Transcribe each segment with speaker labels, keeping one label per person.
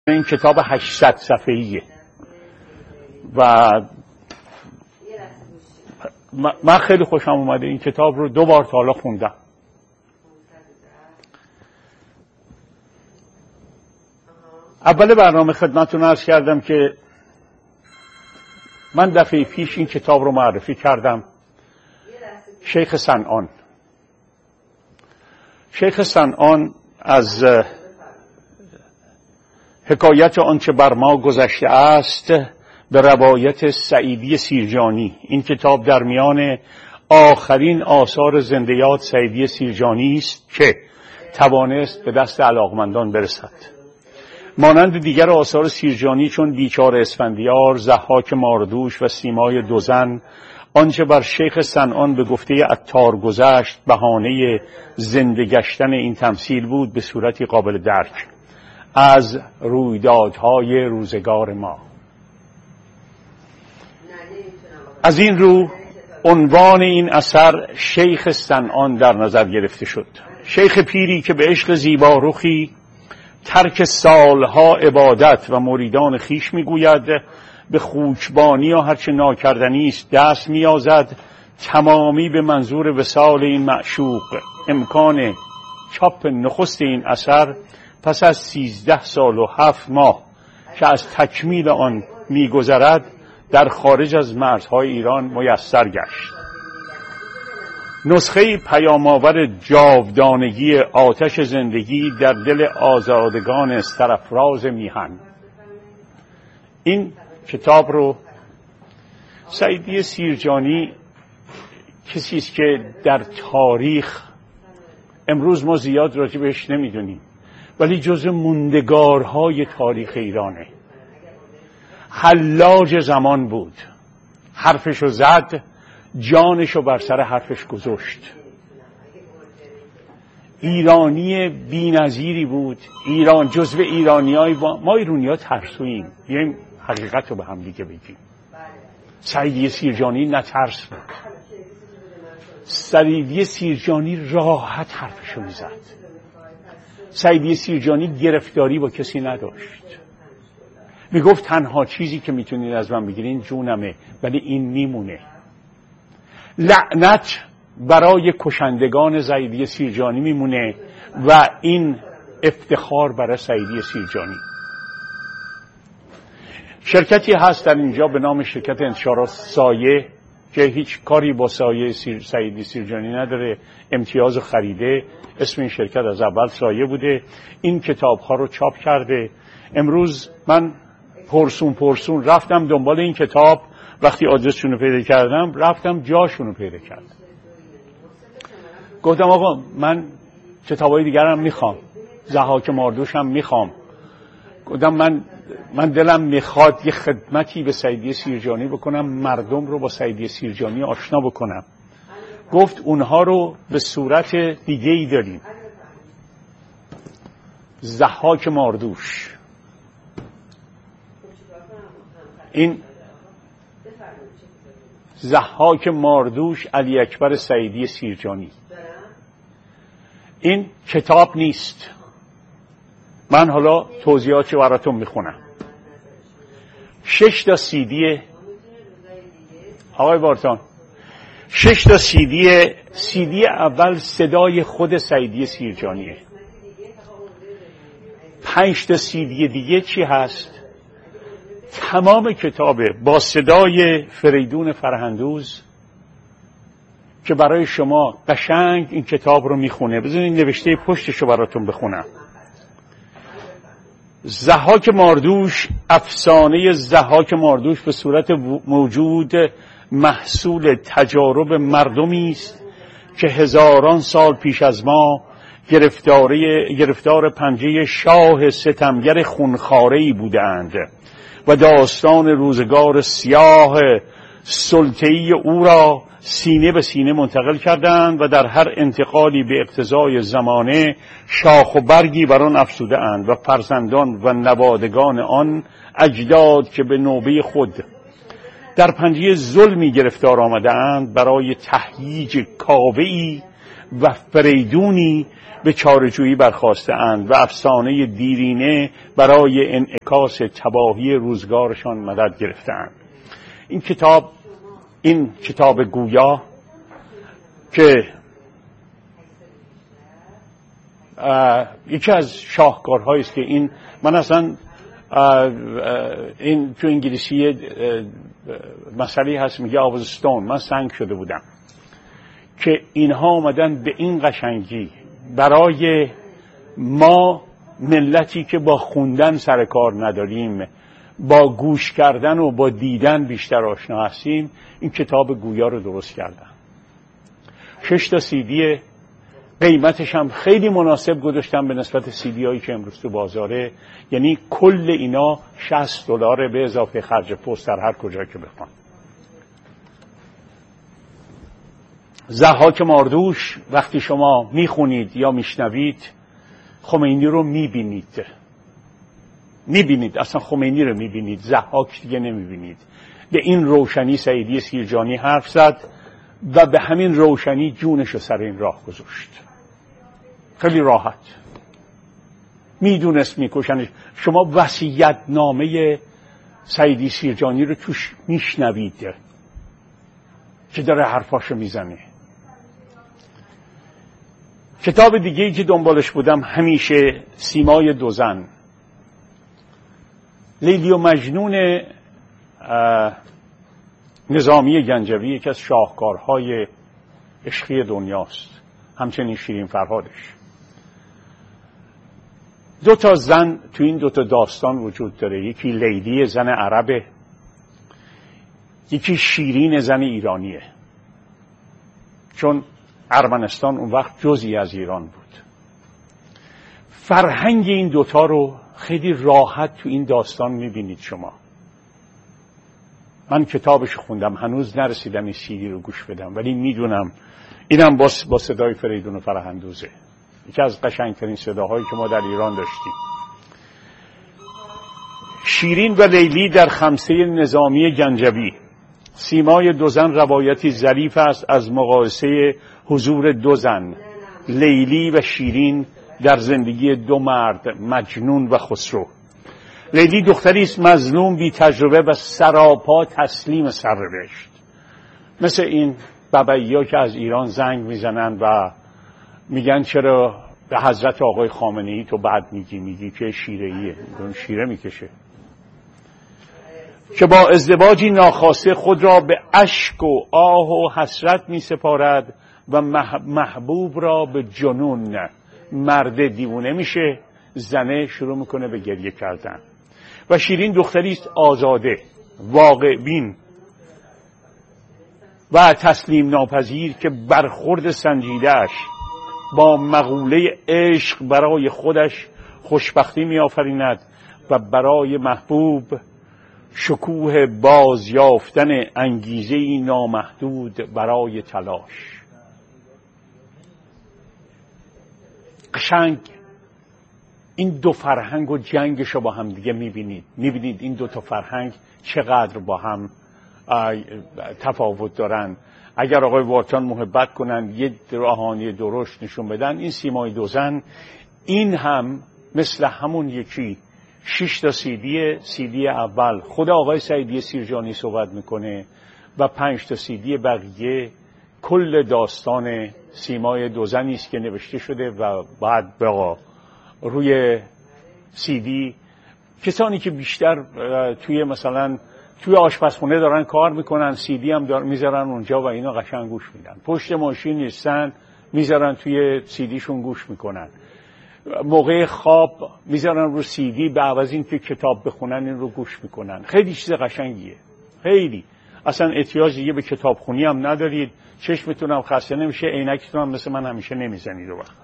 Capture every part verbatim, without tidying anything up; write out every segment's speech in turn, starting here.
Speaker 1: این کتاب هشتصد صفحه‌ایه و من خیلی خوشم اومده. این کتاب رو دو بار تا حالا خوندم. اول برنامه خدمتتون عرض کردم که من دفعه پیش این کتاب رو معرفی کردم. شیخ صنعان شیخ صنعان از حکایت آنچه بر ما گذشته است به روایت سعیدی سیرجانی. این کتاب در میان آخرین آثار زندیات سعیدی سیرجانی است که توانست به دست علاقمندان برسد. مانند دیگر آثار سیرجانی چون بیچار اسفندیار، ضحاک ماردوش و سیمای دوزن، آنچه بر شیخ صنعان به گفته عطار گذشت بهانه زنده گشتن این تمثیل بود به صورتی قابل درک از رویدادهای روزگار ما. از این رو عنوان این اثر شیخ صنعان در نظر گرفته شد. شیخ پیری که به عشق زیبارخی ترک سالها عبادت و مریدان خیش میگوید، به خوکبانی و هرچه ناکردنی است دست میازد، تمامی به منظور وصال این معشوق. امکان چاپ نخست این اثر پس از سیزده سال و هفت ماه که از تکمیل آن میگذرد در خارج از مرزهای ایران میسر گشت. نسخه پیام‌آور جاودانگی آتش زندگی در دل آزادگان سرافراز میهن. این کتاب رو سعیدی سیرجانی کسی است که در تاریخ امروز ما زیاد راجع بهش نمیدونیم، ولی جزو موندگارهای تاریخ ایرانه. حلاج زمان بود، حرفشو زد، جانشو بر سر حرفش گذاشت. ایرانی بی‌نظیری بود. ایران جزو ایرانیای با... ما ایرانی‌ها ترسوییم، بیایم حقیقت رو به هم دیگه بگیم. سعیدی سیرجانی نترس بود. سعیدی سیرجانی راحت حرفشو میزد. سعیدی سیرجانی گرفتاری با کسی نداشت. میگفت تنها چیزی که میتونید از من بگیرین جونمه، ولی این میمونه. لعنت برای کشندگان سعیدی سیرجانی میمونه و این افتخار برای سعیدی سیرجانی. شرکتی هست در اینجا به نام شرکت انتشارات سایه که هیچ کاری با سایه سیر سعیدی سیرجانی نداره، امتیاز خریده. اسم این شرکت از اول سایه بوده. این کتاب ها رو چاپ کرده. امروز من پرسون پرسون رفتم دنبال این کتاب. وقتی آدرسشون رو پیدا کردم رفتم جاشون رو پیدا کردم. گفتم آقا من کتابای دیگرم میخوام، ضحاک ماردوش هم میخوام. گفتم من من دلم میخواد یه خدمتی به سعیدی سیرجانی بکنم، مردم رو با سعیدی سیرجانی آشنا بکنم. گفت اونها رو به صورت دیگه ای داریم. ضحاک ماردوش، این ضحاک ماردوش علی اکبر سعیدی سیرجانی. این کتاب نیست. من حالا توضیحاتش براتون میخونم. شش تا سیدی آقای بارتان، شش تا سیدی. سیدی اول صدای خود سعیدی سیرجانیه. پنج تا سیدی دیگه چی هست؟ تمام کتابه با صدای فریدون فرهندوز که برای شما قشنگ این کتاب رو میخونه. بذارین نوشته پشتشو براتون بخونم. ضحاک ماردوش، افسانه ضحاک ماردوش به صورت موجود محصول تجارب مردمی است که هزاران سال پیش از ما گرفتاری گرفتار پنجه شاه ستمگر خونخواره‌ای بودند و داستان روزگار سیاه سلطه‌ای او را سینه به سینه منتقل کردند و در هر انتقالی به اقتضای زمانه شاخ و برگی بر آن افزوده اند و فرزندان و نوادگان آن اجداد که به نوبه خود در پنجه ظلمی گرفتار آمده اند برای تهییج کاوه‌ای و فریدونی به چاره‌جویی برخاسته اند و افسانه دیرینه برای انعکاس تباهی روزگارشان مدد گرفتند. این کتاب این کتاب گویا که یکی از شاهکارهایی است که این من اصلا این تو انگلیسی مسئله هست میگه آواز ستون، من سنگ شده بودم که اینها آمدن به این قشنگی برای ما ملتی که با خوندن سر کار نداریم، با گوش کردن و با دیدن بیشتر آشنا هستیم، این کتاب گویا رو درست کردن. شش تا سیدی، قیمتش هم خیلی مناسب گذاشتم به نسبت سیدی هایی که امروز تو بازاره، یعنی کل اینا شصت دلار به اضافه خرج پست در هر کجا که بخوان. ضحاک ماردوش وقتی شما میخونید یا میشنوید خمینی رو میبینید میبینید اصلا خمینی رو میبینید، ضحاک دیگه نمیبینید. به این روشنی سعیدی سیرجانی حرف زد و به همین روشنی جونش رو سر این راه گذاشت. خیلی راحت میدونست میکشنش. شما وصیت نامه سعیدی سیرجانی رو توش میشنوید که داره حرفاشو میزنه. کتاب دیگه‌ای که دنبالش بودم همیشه سیمای دو زن، لیلی و مجنون نظامی گنجوی، یکی از شاهکارهای عشقی دنیاست، همچنین شیرین فرهادش. دو تا زن تو این دو تا داستان وجود داره، یکی لیلی زن عربه، یکی شیرین زن ایرانیه، چون ارمنستان اون وقت جزئی از ایران بود. فرهنگ این دوتا رو خیلی راحت تو این داستان میبینید شما. من کتابش خوندم، هنوز نرسیدم این سیدی رو گوش بدم، ولی میدونم اینم با با صدای فریدون فرهندوزه، یکی از قشنگترین صداهایی که ما در ایران داشتیم. شیرین و لیلی در خمسه نظامی گنجوی. سیمای دو زن روایتی ظریف است از مقایسه حضور دو زن، لیلی و شیرین، در زندگی دو مرد، مجنون و خسرو. لیلی دختری است مظلوم، بی تجربه و سراپا تسلیم سرنوشت. مثل این ببعی‌ها که از ایران زنگ میزنن و میگن چرا به حضرت آقای خامنه‌ای تو بعد میگی، میگی که شیره‌ایه، اون شیره میکشه. که با ازدواجی ناخواسته خود را به اشک و آه و حسرت می سپارد و محبوب را به جنون. مرد دیوونه میشه، زنه شروع میکنه به گریه کردن. و شیرین دختری است آزاده، واقع بین و تسلیم ناپذیر که برخورد سنجیده‌اش با مقوله عشق برای خودش خوشبختی می آفریند و برای محبوب شکوه بازیافتن انگیزه‌ای نامحدود برای تلاش. قشنگ این دو فرهنگ و جنگش رو با هم دیگه میبینید میبینید این دو تا فرهنگ چقدر با هم تفاوت دارن. اگر آقای وارتان محبت کنن یه روحانی درشت نشون بدن، این سیمای دو زن این هم مثل همون یکی شش تا سیدی سیدی اول خود آقای سعیدی سیرجانی صحبت میکنه و پنج تا سیدی بقیه کل داستان سیمای دو زنی است که نوشته شده و بعد با روی سیدی کسانی که بیشتر توی مثلا توی آشپزخونه دارن کار میکنن سیدی هم دار میذارن اونجا و اینا قشنگ گوش میدن. پشت ماشین نیستن میذارن توی سیدیشون گوش میکنن. موقع خواب میذارن رو سیدی به عوض این که کتاب بخونن این رو گوش میکنن. خیلی چیز قشنگیه، خیلی. اصلا احتیاج دیگه به کتابخونی هم ندارید، چشمتون هم خسته نمیشه، عینکتون هم مثل من همیشه نمیزنید. رو وقت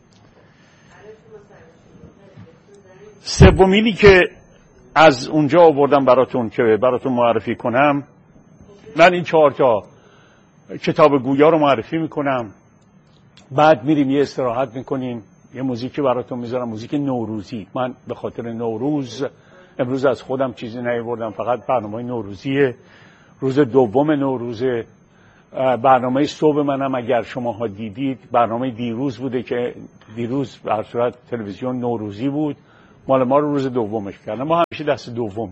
Speaker 1: سومینی که از اونجا آوردم براتون که براتون معرفی کنم، من این چهار تا کتاب گویا رو معرفی میکنم، بعد میریم یه استراحت میکنیم، یه موزیکی براتون میذارم، موزیک نوروزی. من به خاطر نوروز امروز از خودم چیزی نیاوردم، فقط برنامه نوروزیه. روز دوم نوروز برنامه صبح منم اگر شماها دیدید برنامه دیروز بوده که دیروز به هر صورت تلویزیون نوروزی بود، مال ما رو روز دومش کردن. ما همیشه دست دومی.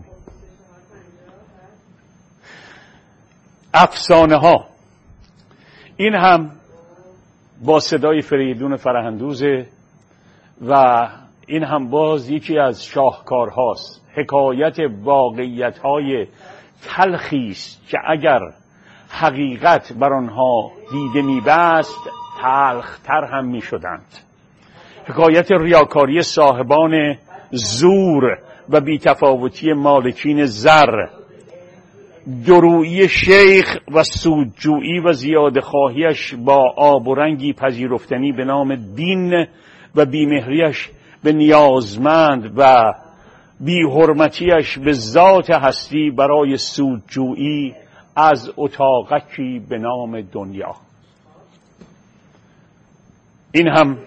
Speaker 1: افسانه ها این هم با صدای فریدون فرهندوزه و این هم باز یکی از شاهکارهاست. حکایت واقعیت‌های تلخی است که اگر حقیقت بر آنها دیده می‌بست تلخ‌تر هم می‌شدند. حکایت ریاکاری صاحبان زور و بی‌تفاوتی مالکین زر، درویی شیخ و سودجویی و زیاده خواهیش با آب و رنگی پذیرفتنی به نام دین و بیمهریش به نیازمند و بی‌حرمتیش به ذات هستی برای سودجویی از اتاقکی به نام دنیا. این هم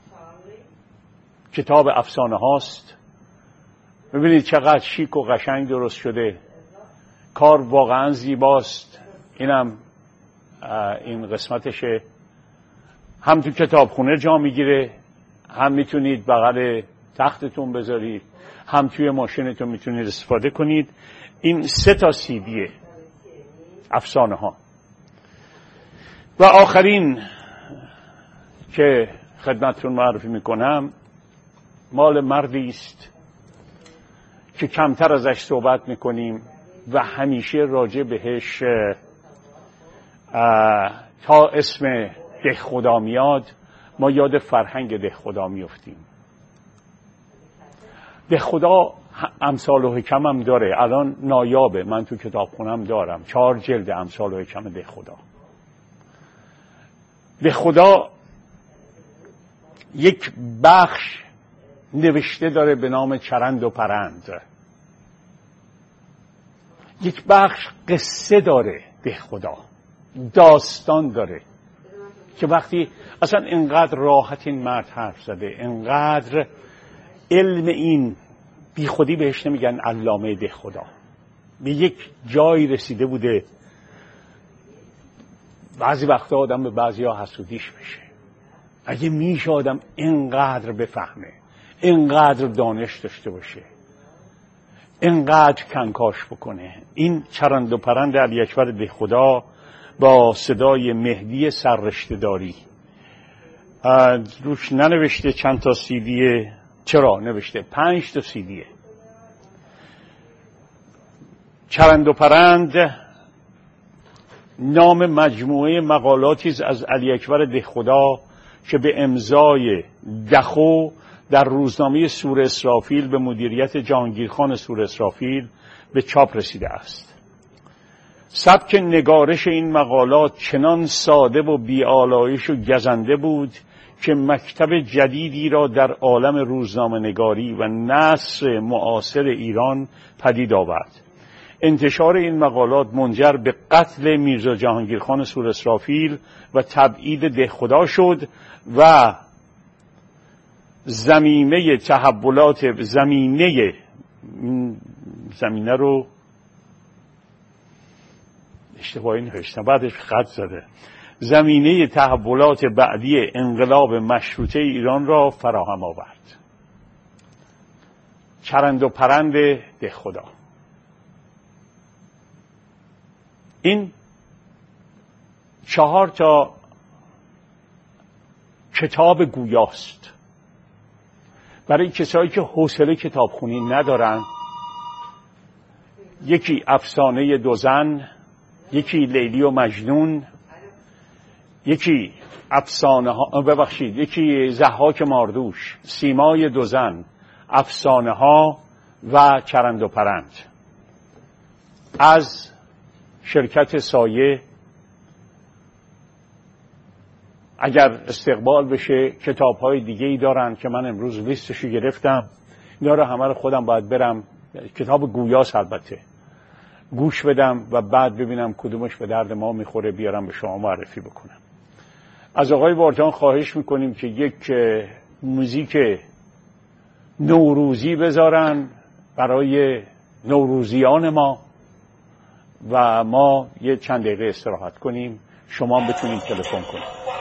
Speaker 1: کتاب افسانه هاست. ببینید چقدر شیک و قشنگ درست شده، کار واقعا زیباست. اینم این قسمتشه، هم تو کتابخونه جا میگیره، هم میتونید بغل تختتون بذارید، هم توی ماشینتون میتونید استفاده کنید. این سه تا سیدیه افسانه ها. و آخرین که خدمتتون معرفی میکنم مال مردی است که کمتر ازش صحبت میکنیم و همیشه راجع بهش تا اسم دهخدا میاد ما یاد فرهنگ دهخدا میفتیم. دهخدا امثال و حکم هم داره، الان نایابه، من تو کتابخونم دارم، چهار جلد امثال و حکم دهخدا. دهخدا یک بخش نوشته داره به نام چرند و پرند، یک بخش قصه داره، دهخدا داستان داره که وقتی اصلا انقدر راحت این مرد حرف زده، انقدر علم این بی خودی بهش نمیگن علامه دهخدا، به یک جایی رسیده بوده بعضی وقتا آدم به بعضی ها حسودیش بشه. اگه میشه آدم انقدر بفهمه، انقدر دانش داشته باشه، انقدر کنکاش بکنه. این چرند و پرند علی اکبر دهخدا با صدای مهدی سررشته‌داری، روش ننوشته چند تا سیدیه، چرا نوشته پنج تا سیدیه. چرند و پرند نام مجموعه مقالاتی از علی اکبر دهخدا که به امضای دخو در روزنامه سور اسرافیل به مدیریت جهانگیرخان سور اسرافیل به چاپ رسیده است. سبک نگارش این مقالات چنان ساده و بی‌آلایش و گزنده بود که مکتب جدیدی را در عالم روزنامه نگاری و نثر معاصر ایران پدید آورد. انتشار این مقالات منجر به قتل میرزا جهانگیرخان سور اسرافیل و تبعید دهخدا شد و زمینه تحولات زمینه زمینه رو اشتباهی نوشتم، بعدش خط زده، زمینه تحولات بعدی انقلاب مشروطه ایران را فراهم آورد. چرند و پرند دهخدا. این چهار تا کتاب گویاست برای کسایی که حوصله کتابخونی ندارن. یکی افسانه دو زن، یکی لیلی و مجنون، یکی افسانه ها ببخشید یکی ضحاک ماردوش، سیمای دو زن، افسانه ها و چرند و پرند. از شرکت سایه اگر استقبال بشه کتاب های دیگه ای دارن که من امروز لیستشو گرفتم، اینا رو همه رو خودم باید برم، کتاب گویاست البته، گوش بدم و بعد ببینم کدومش به درد ما میخوره بیارم به شما معرفی بکنم. از آقای وارجان خواهش میکنیم که یک موزیک نوروزی بذارن برای نوروزیان ما و ما یه چند دقیقه استراحت کنیم. شما بتونید تلفن کنید.